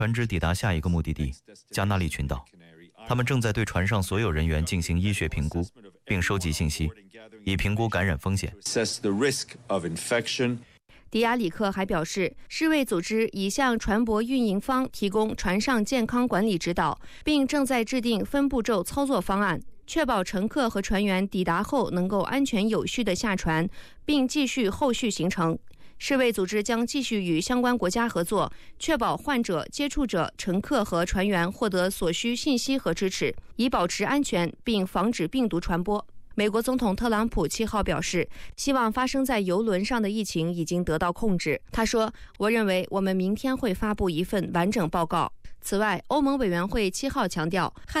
船只抵达下一个目的地加那利群岛，他们正在对船上所有人员进行医学评估，并收集信息，以评估感染风险。 迪亚里克还表示，世卫组织已向船舶运营方提供船上健康管理指导，并正在制定分步骤操作方案，确保乘客和船员抵达后能够安全有序地下船，并继续后续行程。世卫组织将继续与相关国家合作，确保患者、接触者、乘客和船员获得所需信息和支持，以保持安全并防止病毒传播。美国总统特朗普7号表示，希望发生在邮轮上的疫情已经得到控制。他说：“我认为我们明天会发布一份完整报告。”此外，欧盟委员会7号强调，